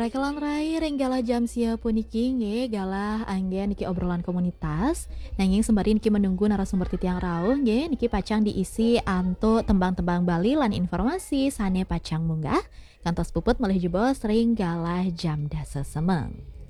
Rekalang rai renggala jam sia puniki nge galah angge niki obrolan komunitas. Nanging sembari niki menunggu narasumber titiang rauh nge niki pacang diisi anto tembang-tembang Bali lan informasi sane pacang munggah. Kantos puput melih jebos ring galah jam dasa semeng.